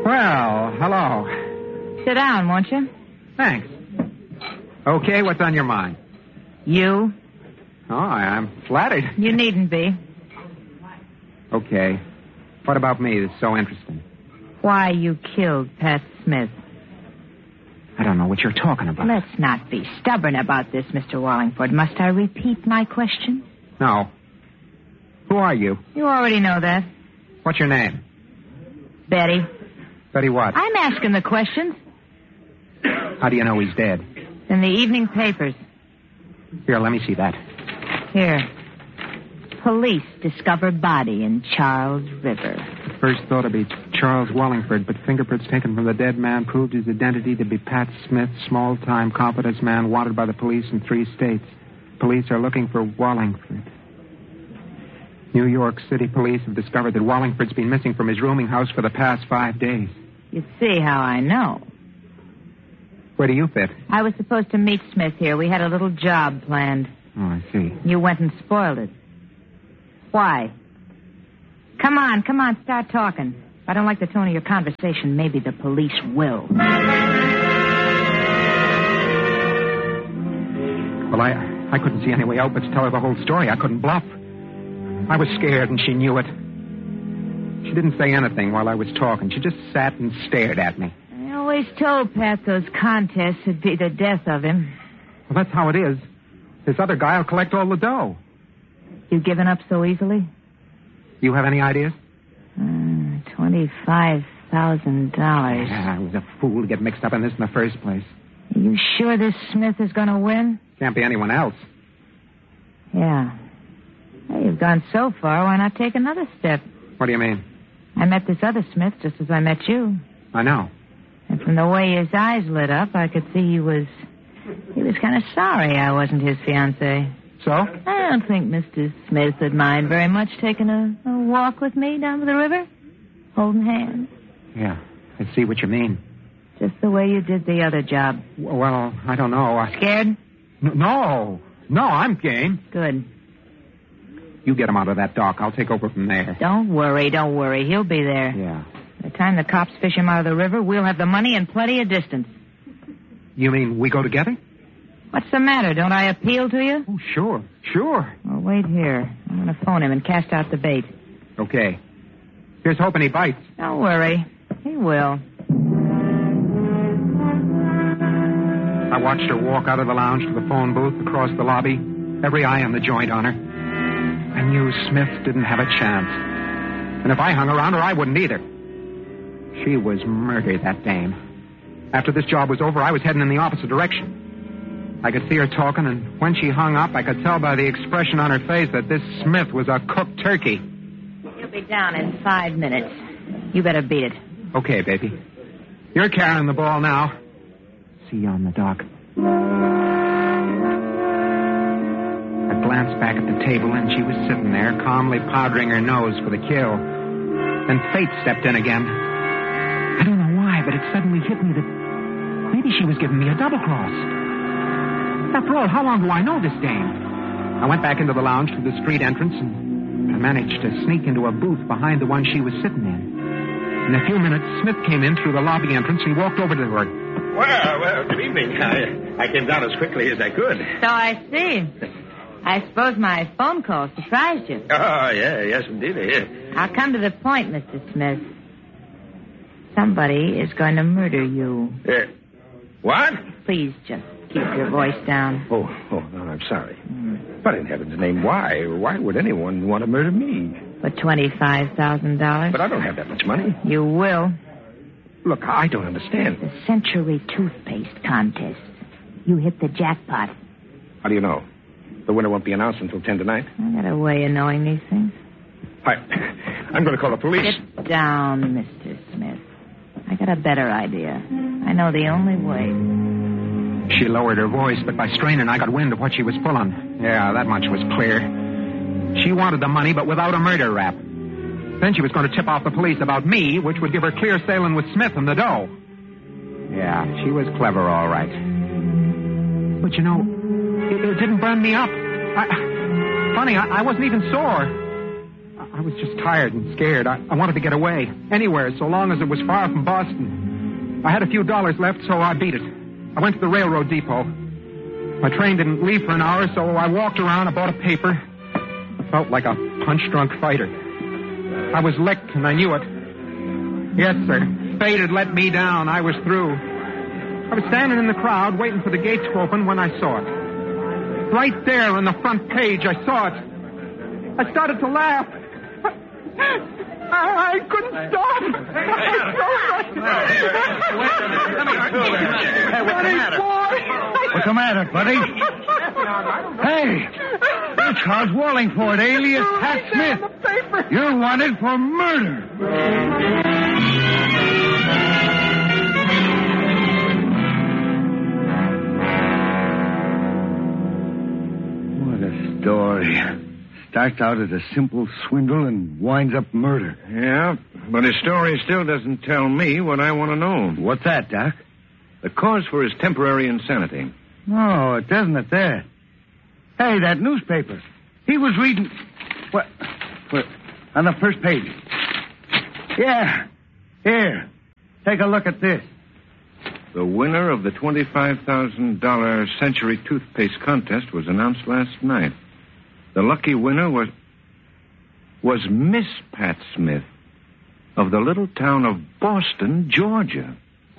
Well, hello. Sit down, won't you? Thanks. Okay, what's on your mind? You? Oh, I'm flattered. You needn't be. Okay. What about me that's so interesting? Why you killed Pat Smith. I don't know what you're talking about. Let's not be stubborn about this, Mr. Wallingford. Must I repeat my question? No. Who are you? You already know that. What's your name? Betty. Betty what? I'm asking the questions. How do you know he's dead? In the evening papers. Here, let me see that. Here. Police discover body in Charles River. First thought to be Charles Wallingford, but fingerprints taken from the dead man proved his identity to be Pat Smith, small-time confidence man wanted by the police in 3 states. Police are looking for Wallingford. New York City police have discovered that Wallingford's been missing from his rooming house for the past 5 days. You see how I know. Where do you fit? I was supposed to meet Smith here. We had a little job planned. Oh, I see. You went and spoiled it. Why? Come on, start talking. If I don't like the tone of your conversation, maybe the police will. Well, I couldn't see any way out but to tell her the whole story. I couldn't bluff. I was scared, and she knew it. She didn't say anything while I was talking. She just sat and stared at me. I always told Pat those contests would be the death of him. Well, that's how it is. This other guy will collect all the dough. You giving up so easily? You have any ideas? $25,000. Yeah, I was a fool to get mixed up in this in the first place. Are you sure this Smith is going to win? Can't be anyone else. Yeah. Hey, you've gone so far, why not take another step? What do you mean? I met this other Smith just as I met you. I know. And from the way his eyes lit up, I could see he was kind of sorry I wasn't his fiancée. So? I don't think Mr. Smith would mind very much taking a walk with me down to the river, holding hands. Yeah, I see what you mean. Just the way you did the other job. Well, I don't know. Scared? No, I'm game. Good. You get him out of that dock. I'll take over from there. Don't worry. He'll be there. Yeah. By the time the cops fish him out of the river, we'll have the money and plenty of distance. You mean we go together? What's the matter? Don't I appeal to you? Oh, sure. Well, wait here. I'm going to phone him and cast out the bait. Okay. Here's hoping he bites. Don't worry. He will. I watched her walk out of the lounge to the phone booth across the lobby, every eye on the joint on her. I knew Smith didn't have a chance. And if I hung around her, I wouldn't either. She was murdered, that dame. After this job was over, I was heading in the opposite direction. I could see her talking, and when she hung up, I could tell by the expression on her face that this Smith was a cooked turkey. He'll be down in 5 minutes. You better beat it. Okay, baby. You're carrying the ball now. See you on the dock. I glanced back at the table, and she was sitting there, calmly powdering her nose for the kill. Then fate stepped in again. I don't know why, but it suddenly hit me that maybe she was giving me a double cross. After all, how long do I know this dame? I went back into the lounge through the street entrance, and I managed to sneak into a booth behind the one she was sitting in. In a few minutes, Smith came in through the lobby entrance and walked over to her. Well, good evening. I came down as quickly as I could. So I see. I suppose my phone call surprised you. Oh, yes, indeed. I'll come to the point, Mr. Smith. Somebody is going to murder you. What? Please just keep your voice down. Oh, no, I'm sorry. But in heaven's name, why? Why would anyone want to murder me? For $25,000. But I don't have that much money. You will. Look, I don't understand. The Century Toothpaste Contest. You hit the jackpot. How do you know? The winner won't be announced until 10 tonight. I got a way of knowing these things. I'm going to call the police. Sit down, Mr. Smith. I got a better idea. I know the only way. She lowered her voice, but by straining, I got wind of what she was pulling. Yeah, that much was clear. She wanted the money, but without a murder rap. Then she was going to tip off the police about me, which would give her clear sailing with Smith and the dough. Yeah, she was clever, all right. But, you know, it didn't burn me up. I wasn't even sore. I was just tired and scared. I wanted to get away. Anywhere, so long as it was far from Boston. I had a few dollars left, so I beat it. I went to the railroad depot. My train didn't leave for an hour, so I walked around. I bought a paper. I felt like a punch-drunk fighter. I was licked, and I knew it. Yes, sir. Fate had let me down. I was through. I was standing in the crowd, waiting for the gate to open when I saw it. Right there on the front page, I saw it. I started to laugh. I couldn't stop. What's the matter, buddy? Hey, it's Charles Wallingford, alias Pat Smith. You're wanted for murder. What a story. Starts out as a simple swindle and winds up murder. Yeah, but his story still doesn't tell me what I want to know. What's that, Doc? The cause for his temporary insanity. Oh, it doesn't it there? Hey, that newspaper. He was reading... What? On the first page. Yeah. Here. Take a look at this. The winner of the $25,000 Century Toothpaste contest was announced last night. The lucky winner was Miss Pat Smith of the little town of Boston, Georgia.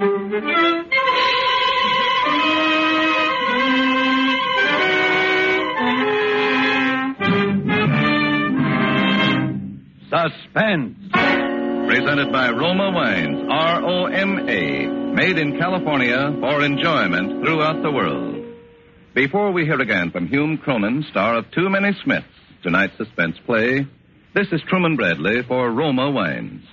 Suspense. Presented by Roma Wines, R-O-M-A, made in California for enjoyment throughout the world. Before we hear again from Hume Cronin, star of Too Many Smiths, tonight's suspense play, this is Truman Bradley for Roma Wines.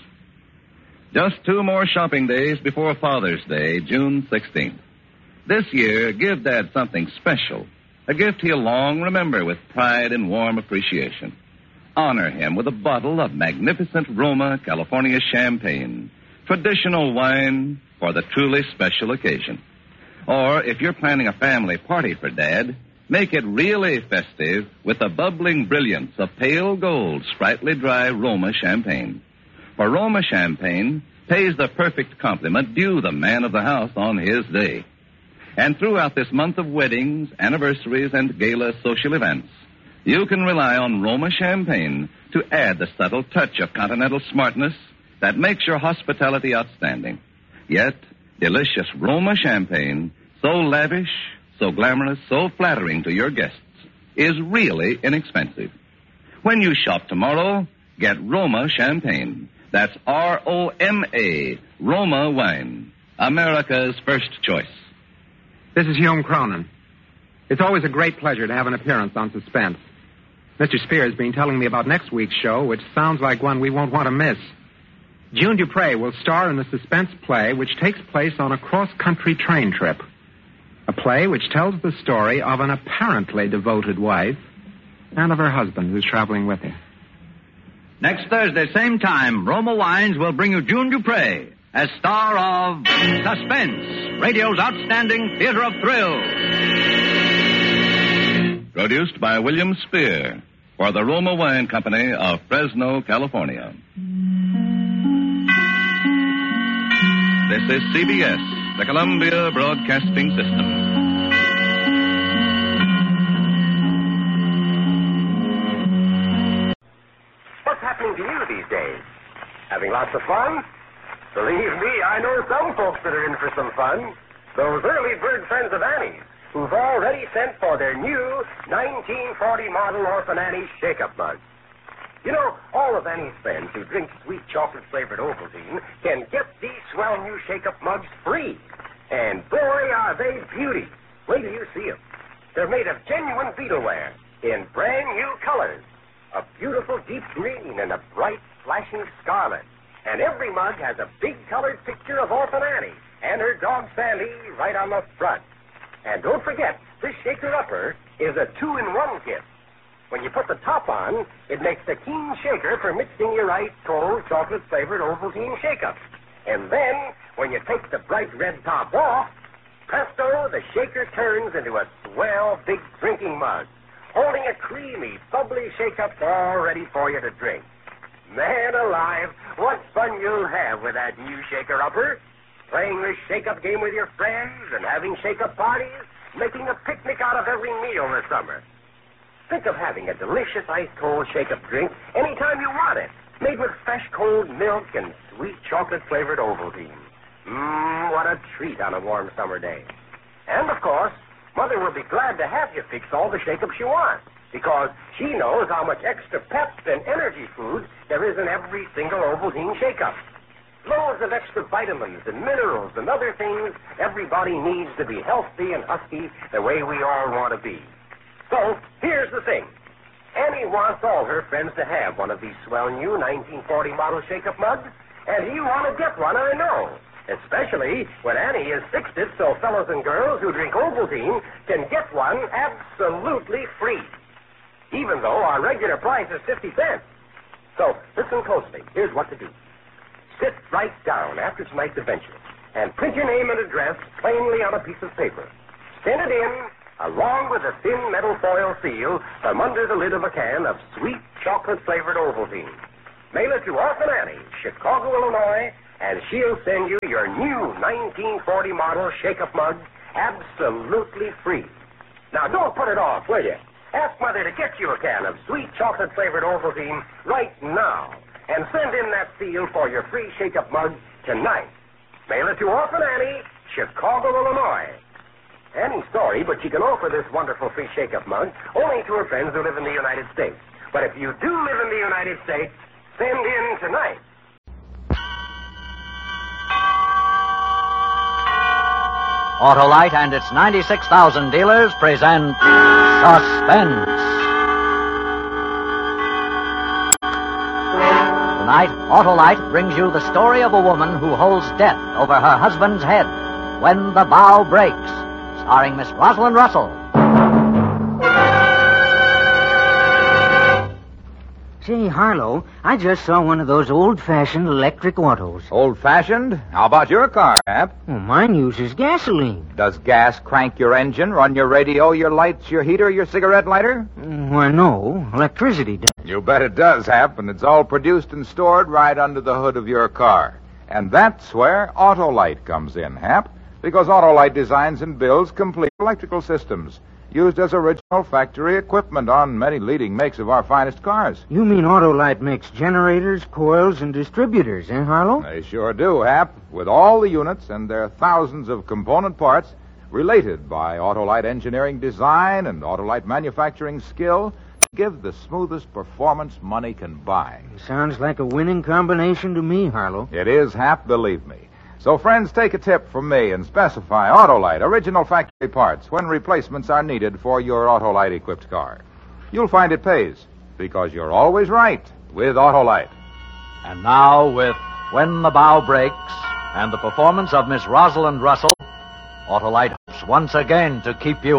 Just 2 more shopping days before Father's Day, June 16th. This year, give Dad something special, a gift he'll long remember with pride and warm appreciation. Honor him with a bottle of magnificent Roma California champagne, traditional wine for the truly special occasion. Or, if you're planning a family party for Dad, make it really festive with the bubbling brilliance of pale gold, sprightly dry Roma champagne. For Roma champagne pays the perfect compliment due the man of the house on his day. And throughout this month of weddings, anniversaries, and gala social events, you can rely on Roma champagne to add the subtle touch of continental smartness that makes your hospitality outstanding. Yet, delicious Roma champagne, so lavish, so glamorous, so flattering to your guests, is really inexpensive. When you shop tomorrow, get Roma champagne. That's R-O-M-A, Roma wine, America's first choice. This is Hume Cronin. It's always a great pleasure to have an appearance on Suspense. Mr. Spears has been telling me about next week's show, which sounds like one we won't want to miss. June Dupre will star in the suspense play, which takes place on a cross-country train trip. A play which tells the story of an apparently devoted wife and of her husband who's traveling with her. Next Thursday, same time, Roma Wines will bring you June Dupre as star of Suspense, radio's outstanding theater of thrills. Produced by William Spear for the Roma Wine Company of Fresno, California. This is CBS, the Columbia Broadcasting System. What's happening to you these days? Having lots of fun? Believe me, I know some folks that are in for some fun. Those early bird friends of Annie's, who've already sent for their new 1940 model Orphan Annie's Shake-Up Mug. You know, all of Annie's friends who drink sweet chocolate-flavored Ovaltine can get these swell new Shake-Up Mugs free. And boy, are they beauty. Wait till you see them. They're made of genuine beetleware in brand new colors. A beautiful deep green and a bright flashing scarlet. And every mug has a big colored picture of Orphan Annie and her dog Sally right on the front. And don't forget, this shaker-upper is a 2-in-1 gift. When you put the top on, it makes a keen shaker for mixing your ice cold chocolate-flavored Ovaltine Shake-Up. And then, when you take the bright red top off, presto, the shaker turns into a swell big drinking mug, holding a creamy, bubbly Shake-Up all ready for you to drink. Man alive, what fun you'll have with that new shaker-upper. Playing this shake-up game with your friends and having shake-up parties, making a picnic out of every meal this summer. Think of having a delicious ice-cold shake-up drink anytime you want it, made with fresh cold milk and sweet chocolate-flavored Ovaltine. What a treat on a warm summer day. And, of course, Mother will be glad to have you fix all the shake-ups you want, because she knows how much extra pep and energy food there is in every single Ovaltine shake-up. Loads of extra vitamins and minerals and other things everybody needs to be healthy and husky the way we all want to be. So, here's the thing. Annie wants all her friends to have one of these swell new 1940 model shake-up mugs, and you want to get one, I know. Especially when Annie has fixed it so fellows and girls who drink Ovaltine can get one absolutely free, even though our regular price is 50 cents. So, listen closely. Here's what to do. Sit right down after tonight's adventure and print your name and address plainly on a piece of paper. Send it in, along with a thin metal foil seal from under the lid of a can of sweet chocolate-flavored Ovaltine. Mail it to Orphan Annie, Chicago, Illinois, and she'll send you your new 1940 model shake-up mug absolutely free. Now, don't put it off, will you? Ask Mother to get you a can of sweet chocolate-flavored Ovaltine right now. And send in that seal for your free shake-up mug tonight. Mail it to Orphan Annie, Chicago, Illinois. Annie's sorry, but she can offer this wonderful free shake-up mug only to her friends who live in the United States. But if you do live in the United States, send in tonight. Autolite and its 96,000 dealers present Suspense. Tonight, Autolite brings you the story of a woman who holds death over her husband's head when the bow breaks, starring Miss Rosalind Russell. Say, Harlow, I just saw one of those old-fashioned electric autos. Old-fashioned? How about your car, Hap? Well, mine uses gasoline. Does gas crank your engine, run your radio, your lights, your heater, your cigarette lighter? Why, no. Electricity does. You bet it does, Hap, and it's all produced and stored right under the hood of your car. And that's where Autolite comes in, Hap, because Autolite designs and builds complete electrical systems, used as original factory equipment on many leading makes of our finest cars. You mean Autolite makes generators, coils, and distributors, eh, Harlow? They sure do, Hap, with all the units and their thousands of component parts related by Autolite engineering design and Autolite manufacturing skill to give the smoothest performance money can buy. Sounds like a winning combination to me, Harlow. It is, Hap, believe me. So, friends, take a tip from me and specify Autolite original factory parts when replacements are needed for your Autolite-equipped car. You'll find it pays, because you're always right with Autolite. And now, with When the Bow Breaks and the performance of Miss Rosalind Russell, Autolite hopes once again to keep you